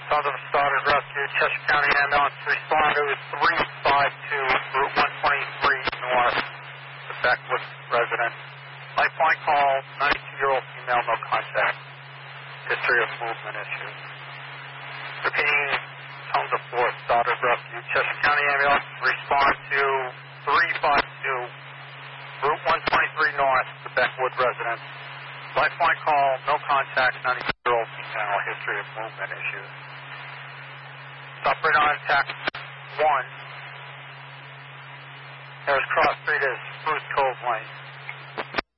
Southern Started Rescue, Cheshire County Ambulance, respond to 352 Route 123 North, the Beckwood resident. Lifeline call, 92-year-old female, no contact. History of movement issues. Repeating, tones of force, Stoddard Rescue, Cheshire County Ambulance, respond to 352 Route 123 North, the Beckwood residence. Lifeline call, no contact, 92-year-old female, history of movement issues. Stop right on attack 1. Harris Cross Street is Spruce Cove Lane.